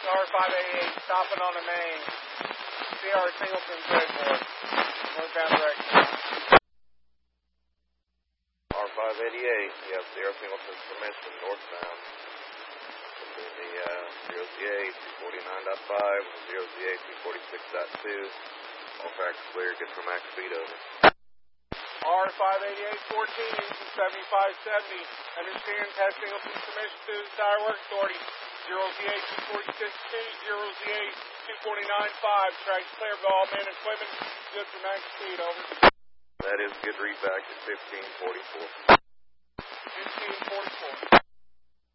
R588, stopping on the main. CR Singleton, Redwood, northbound direction. R588, yep, Sierra Singleton, permission, northbound. Between the 0Z8, 249.5, 0Z8, 246.2. All tracks clear, good for max speed, over. R588, 14, engine 7570. Understand, test Singleton, submission to the Tire Work Authority. 0Z8, 246.2, 0Z8, 249.5. Tracks clear, all man and equipment, good for max speed, over. That is good read back at 1544.